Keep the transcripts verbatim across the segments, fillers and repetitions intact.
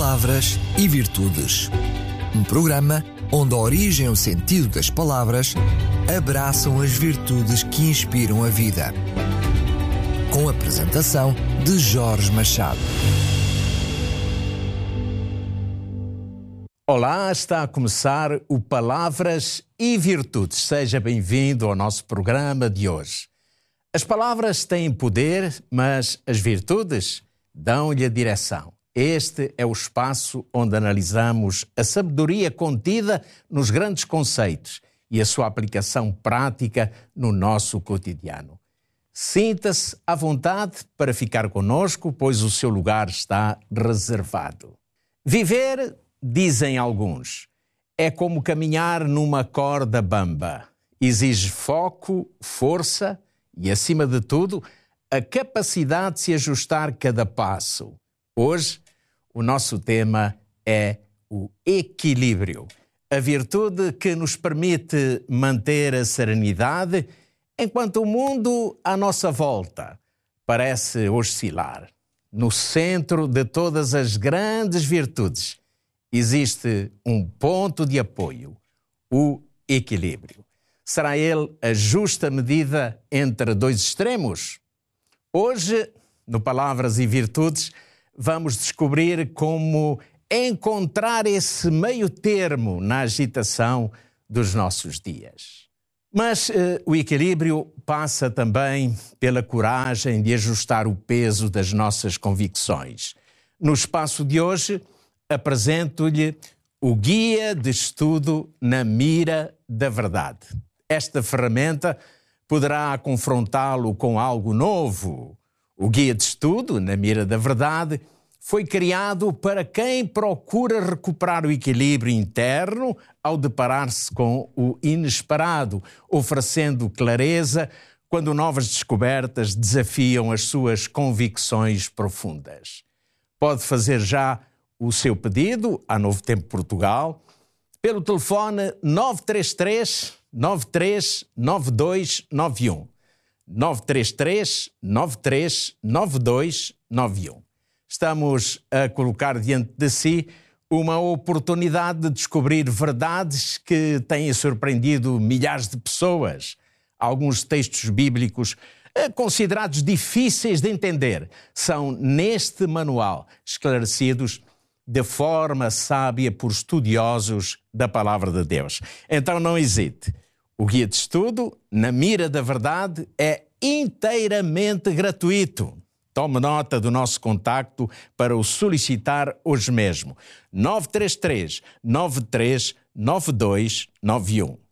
Palavras e Virtudes. Um programa onde a origem e o sentido das palavras abraçam as virtudes que inspiram a vida. Com a apresentação de Jorge Machado. Olá, está a começar o Palavras e Virtudes. Seja bem-vindo ao nosso programa de hoje. As palavras têm poder, mas as virtudes dão-lhe a direção. Este é o espaço onde analisamos a sabedoria contida nos grandes conceitos e a sua aplicação prática no nosso cotidiano. Sinta-se à vontade para ficar conosco, pois o seu lugar está reservado. Viver, dizem alguns, é como caminhar numa corda bamba. Exige foco, força e, acima de tudo, a capacidade de se ajustar cada passo. Hoje, o nosso tema é o equilíbrio, a virtude que nos permite manter a serenidade enquanto o mundo à nossa volta parece oscilar. No centro de todas as grandes virtudes existe um ponto de apoio, o equilíbrio. Será ele a justa medida entre dois extremos? Hoje, no Palavras e Virtudes, vamos descobrir como encontrar esse meio termo na agitação dos nossos dias. Mas eh, o equilíbrio passa também pela coragem de ajustar o peso das nossas convicções. No espaço de hoje, apresento-lhe o Guia de Estudo na Mira da Verdade. Esta ferramenta poderá confrontá-lo com algo novo. O Guia de Estudo na Mira da Verdade foi criado para quem procura recuperar o equilíbrio interno ao deparar-se com o inesperado, oferecendo clareza quando novas descobertas desafiam as suas convicções profundas. Pode fazer já o seu pedido à Novo Tempo Portugal pelo telefone nove três três, nove três nove dois nove um. nove três três, nove três nove dois nove um. Estamos a colocar diante de si uma oportunidade de descobrir verdades que têm surpreendido milhares de pessoas. Alguns textos bíblicos considerados difíceis de entender são, neste manual, esclarecidos de forma sábia por estudiosos da Palavra de Deus. Então não hesite. O Guia de Estudo na Mira da Verdade é inteiramente gratuito. Tome nota do nosso contacto para o solicitar hoje mesmo. nove três três, nove três nove dois nove um.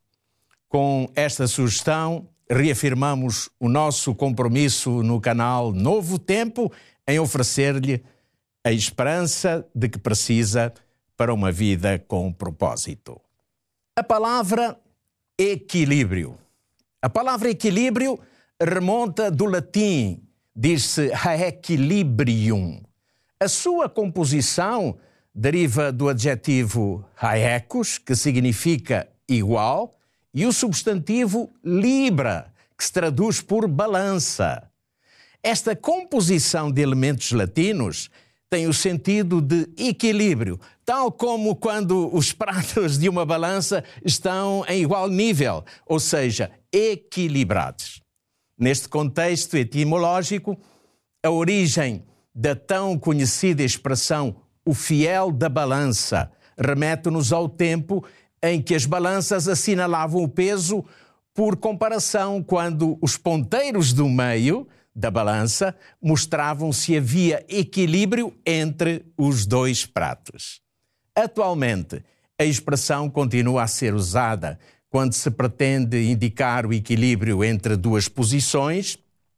Com esta sugestão, reafirmamos o nosso compromisso no canal Novo Tempo em oferecer-lhe a esperança de que precisa para uma vida com propósito. A palavra equilíbrio. A palavra equilíbrio remonta do latim, diz-se haequilibrium. A sua composição deriva do adjetivo haecos, que significa igual, e o substantivo libra, que se traduz por balança. Esta composição de elementos latinos tem o sentido de equilíbrio, tal como quando os pratos de uma balança estão em igual nível, ou seja, equilibrados. Neste contexto etimológico, a origem da tão conhecida expressão o fiel da balança remete-nos ao tempo em que as balanças assinalavam o peso por comparação, quando os ponteiros do meio da balança mostravam se havia equilíbrio entre os dois pratos. Atualmente, a expressão continua a ser usada quando se pretende indicar o equilíbrio entre duas posições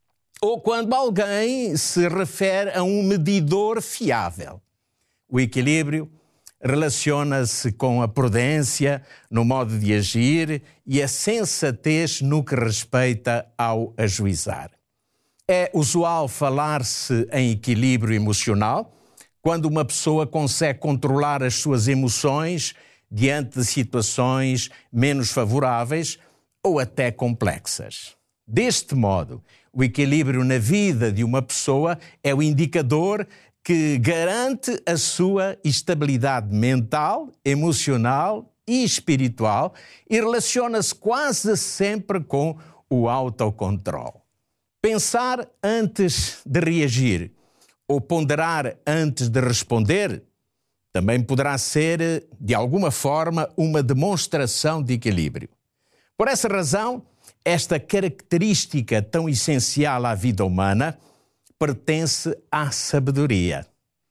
ou quando alguém se refere a um medidor fiável. O equilíbrio relaciona-se com a prudência no modo de agir e a sensatez no que respeita ao ajuizar. É usual falar-se em equilíbrio emocional quando uma pessoa consegue controlar as suas emoções diante de situações menos favoráveis ou até complexas. Deste modo, o equilíbrio na vida de uma pessoa é o indicador que garante a sua estabilidade mental, emocional e espiritual e relaciona-se quase sempre com o autocontrole. Pensar antes de reagir ou ponderar antes de responder também poderá ser, de alguma forma, uma demonstração de equilíbrio. Por essa razão, esta característica tão essencial à vida humana pertence à sabedoria.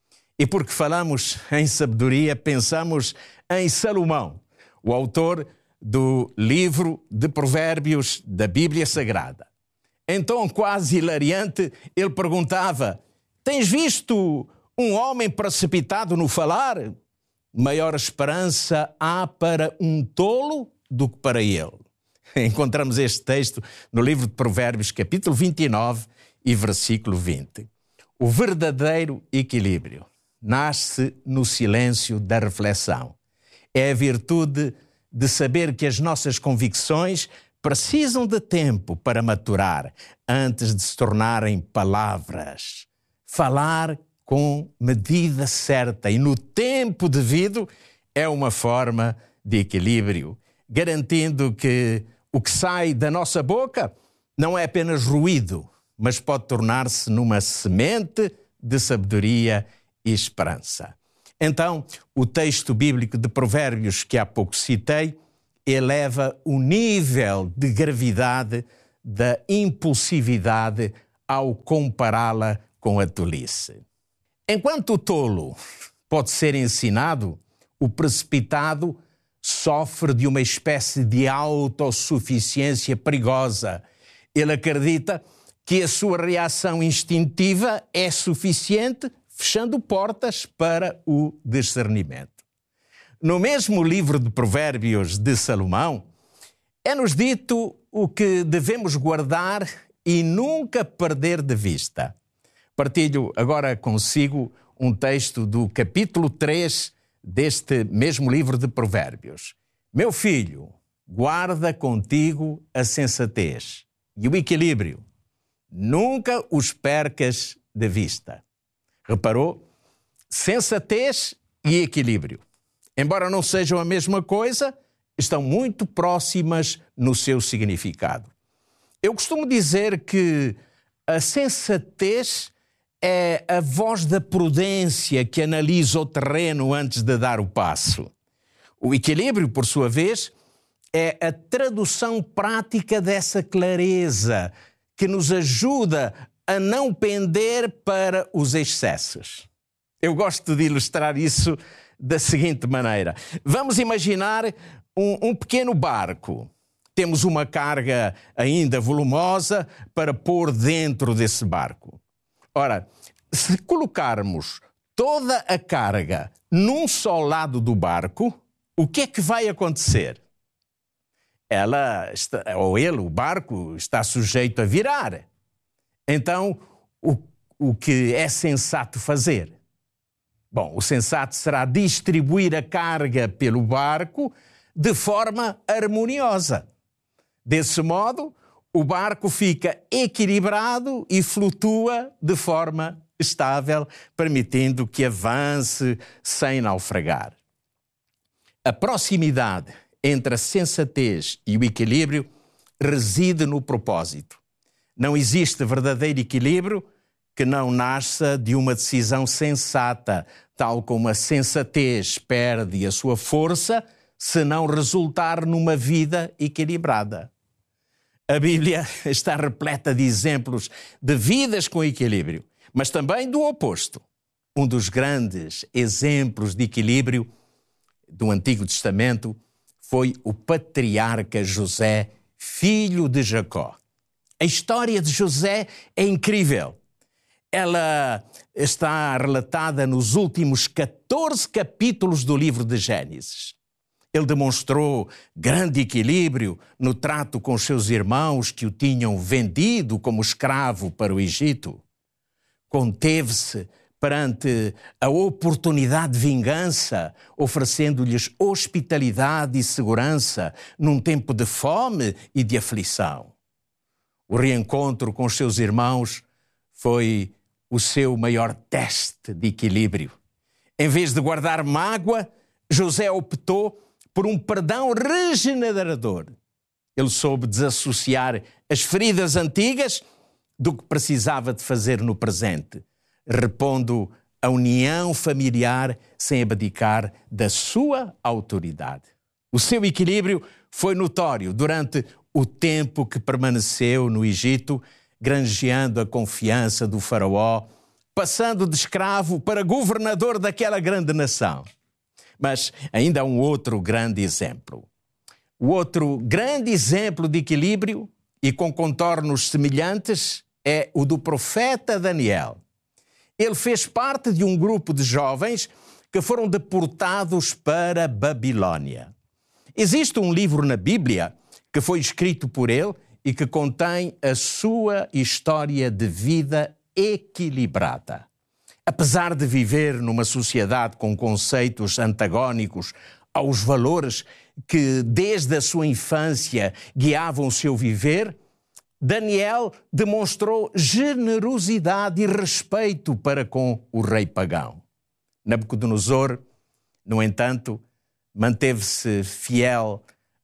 E porque falamos em sabedoria, pensamos em Salomão, o autor do livro de Provérbios da Bíblia Sagrada. Então, quase hilariante, ele perguntava: tens visto um homem precipitado no falar? Maior esperança há para um tolo do que para ele. Encontramos este texto no livro de Provérbios, capítulo vinte e nove e versículo vinte. O verdadeiro equilíbrio nasce no silêncio da reflexão. É a virtude de saber que as nossas convicções precisam de tempo para maturar antes de se tornarem palavras. Falar com medida certa e no tempo devido é uma forma de equilíbrio, garantindo que o que sai da nossa boca não é apenas ruído, mas pode tornar-se numa semente de sabedoria e esperança. Então, o texto bíblico de Provérbios que há pouco citei eleva o nível de gravidade da impulsividade ao compará-la com a tolice. Enquanto o tolo pode ser ensinado, o precipitado sofre de uma espécie de autossuficiência perigosa. Ele acredita que a sua reação instintiva é suficiente, fechando portas para o discernimento. No mesmo livro de Provérbios de Salomão, é-nos dito o que devemos guardar e nunca perder de vista. Partilho agora consigo um texto do capítulo três deste mesmo livro de Provérbios. Meu filho, guarda contigo a sensatez e o equilíbrio. Nunca os percas de vista. Reparou? Sensatez e equilíbrio. Embora não sejam a mesma coisa, estão muito próximas no seu significado. Eu costumo dizer que a sensatez é a voz da prudência que analisa o terreno antes de dar o passo. O equilíbrio, por sua vez, é a tradução prática dessa clareza que nos ajuda a não pender para os excessos. Eu gosto de ilustrar isso da seguinte maneira. Vamos imaginar um, um pequeno barco. Temos uma carga ainda volumosa para pôr dentro desse barco. Ora, se colocarmos toda a carga num só lado do barco, o que é que vai acontecer? Ela está, ou ele, o barco, está sujeito a virar. Então, o, o que é sensato fazer? Bom, o sensato será distribuir a carga pelo barco de forma harmoniosa. Desse modo, o barco fica equilibrado e flutua de forma estável, permitindo que avance sem naufragar. A proximidade entre a sensatez e o equilíbrio reside no propósito. Não existe verdadeiro equilíbrio que não nasça de uma decisão sensata, tal como a sensatez perde a sua força se não resultar numa vida equilibrada. A Bíblia está repleta de exemplos de vidas com equilíbrio, mas também do oposto. Um dos grandes exemplos de equilíbrio do Antigo Testamento foi o patriarca José, filho de Jacó. A história de José é incrível. Ela está relatada nos últimos catorze capítulos do livro de Gênesis. Ele demonstrou grande equilíbrio no trato com os seus irmãos que o tinham vendido como escravo para o Egito. Conteve-se perante a oportunidade de vingança, oferecendo-lhes hospitalidade e segurança num tempo de fome e de aflição. O reencontro com os seus irmãos foi o seu maior teste de equilíbrio. Em vez de guardar mágoa, José optou por um perdão regenerador. Ele soube desassociar as feridas antigas do que precisava de fazer no presente, repondo a união familiar sem abdicar da sua autoridade. O seu equilíbrio foi notório durante o tempo que permaneceu no Egito, granjeando a confiança do faraó, passando de escravo para governador daquela grande nação. Mas ainda há um outro grande exemplo. O outro grande exemplo de equilíbrio, e com contornos semelhantes, é o do profeta Daniel. Ele fez parte de um grupo de jovens que foram deportados para a Babilônia. Existe um livro na Bíblia que foi escrito por ele e que contém a sua história de vida equilibrada. Apesar de viver numa sociedade com conceitos antagónicos aos valores que desde a sua infância guiavam o seu viver, Daniel demonstrou generosidade e respeito para com o rei pagão. Nabucodonosor, no entanto, manteve-se fiel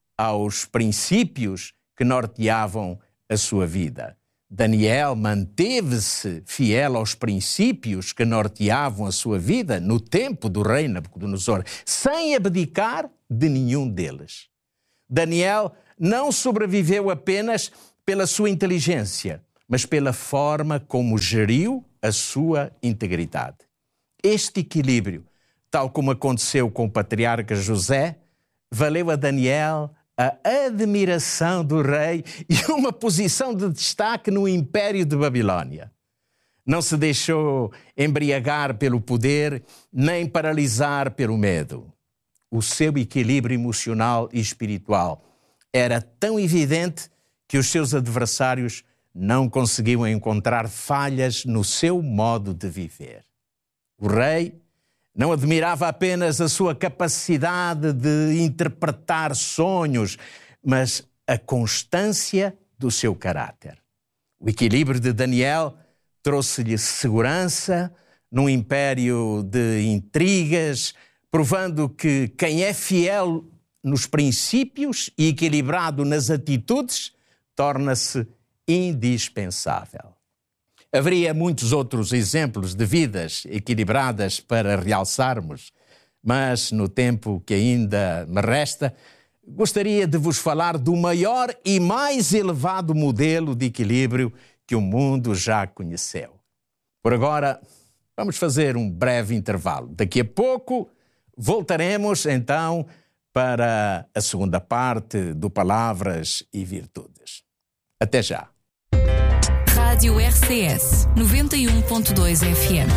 aos princípios que norteavam a sua vida. Daniel manteve-se fiel aos princípios que norteavam a sua vida no tempo do rei Nabucodonosor, sem abdicar de nenhum deles. Daniel não sobreviveu apenas pela sua inteligência, mas pela forma como geriu a sua integridade. Este equilíbrio, tal como aconteceu com o patriarca José, valeu a Daniel a admiração do rei e uma posição de destaque no Império de Babilônia. Não se deixou embriagar pelo poder, nem paralisar pelo medo. O seu equilíbrio emocional e espiritual era tão evidente que os seus adversários não conseguiam encontrar falhas no seu modo de viver. O rei não admirava apenas a sua capacidade de interpretar sonhos, mas a constância do seu caráter. O equilíbrio de Daniel trouxe-lhe segurança num império de intrigas, provando que quem é fiel nos princípios e equilibrado nas atitudes torna-se indispensável. Haveria muitos outros exemplos de vidas equilibradas para realçarmos, mas no tempo que ainda me resta, gostaria de vos falar do maior e mais elevado modelo de equilíbrio que o mundo já conheceu. Por agora, vamos fazer um breve intervalo. Daqui a pouco voltaremos então para a segunda parte do Palavras e Virtudes. Até já. Rádio R C S noventa e um ponto dois F M.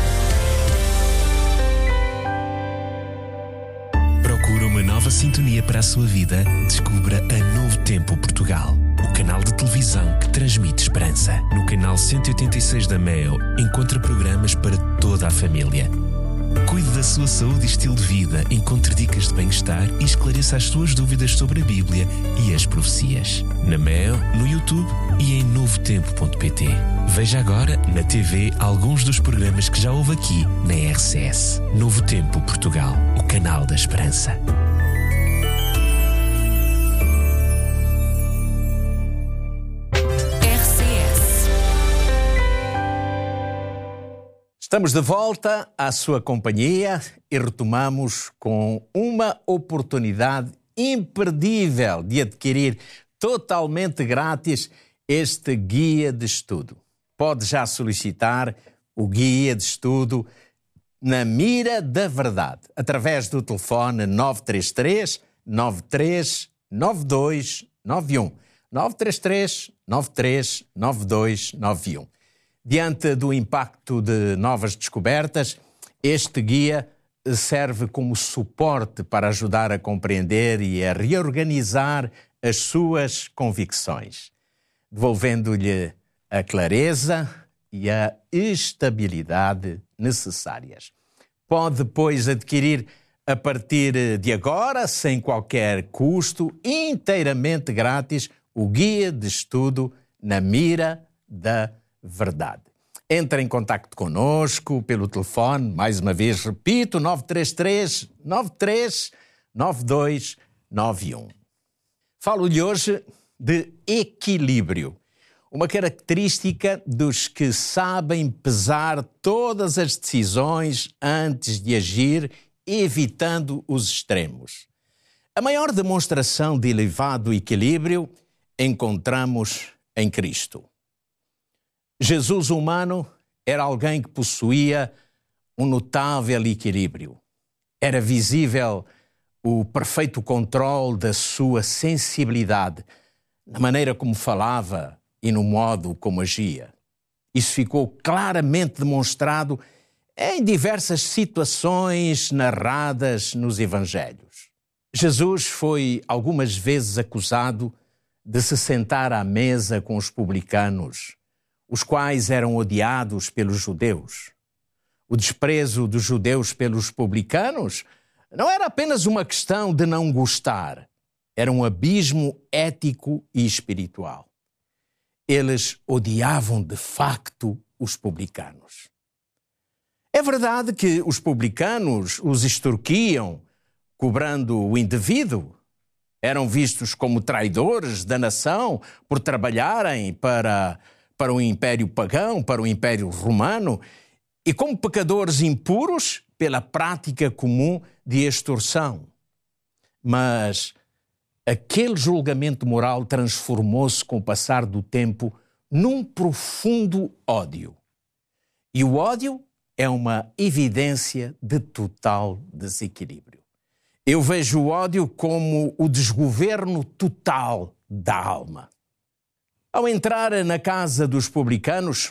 Procura uma nova sintonia para a sua vida? Descubra a Novo Tempo Portugal, o canal de televisão que transmite esperança. No canal cento e oitenta e seis da Meo, encontra programas para toda a família. Cuide da sua saúde e estilo de vida, encontre dicas de bem-estar e esclareça as suas dúvidas sobre a Bíblia e as profecias. Na Meo, no YouTube e em novo tempo ponto pt. Veja agora na T V alguns dos programas que já houve aqui na R C S. Novo Tempo Portugal, o canal da esperança. Estamos de volta à sua companhia e retomamos com uma oportunidade imperdível de adquirir totalmente grátis este guia de estudo. Pode já solicitar o guia de estudo Na Mira da Verdade, através do telefone nove três três, nove três nove dois nove um, nove três três, nove três nove dois nove um. Diante do impacto de novas descobertas, este guia serve como suporte para ajudar a compreender e a reorganizar as suas convicções, devolvendo-lhe a clareza e a estabilidade necessárias. Pode, pois, adquirir a partir de agora, sem qualquer custo, inteiramente grátis, o guia de estudo Na Mira da Verdade. Entre em contacto conosco pelo telefone, mais uma vez repito, nove três três, nove três nove dois nove um. Falo-lhe hoje de equilíbrio, uma característica dos que sabem pesar todas as decisões antes de agir, evitando os extremos. A maior demonstração de elevado equilíbrio encontramos em Cristo. Jesus humano era alguém que possuía um notável equilíbrio. Era visível o perfeito controle da sua sensibilidade, na maneira como falava e no modo como agia. Isso ficou claramente demonstrado em diversas situações narradas nos Evangelhos. Jesus foi algumas vezes acusado de se sentar à mesa com os publicanos, os quais eram odiados pelos judeus. O desprezo dos judeus pelos publicanos não era apenas uma questão de não gostar, era um abismo ético e espiritual. Eles odiavam de facto os publicanos. É verdade que os publicanos os extorquiam, cobrando o indevido. Eram vistos como traidores da nação por trabalharem para, para o Império Pagão, para o Império Romano, e como pecadores impuros pela prática comum de extorsão. Mas aquele julgamento moral transformou-se com o passar do tempo num profundo ódio. E o ódio é uma evidência de total desequilíbrio. Eu vejo o ódio como o desgoverno total da alma. Ao entrar na casa dos publicanos,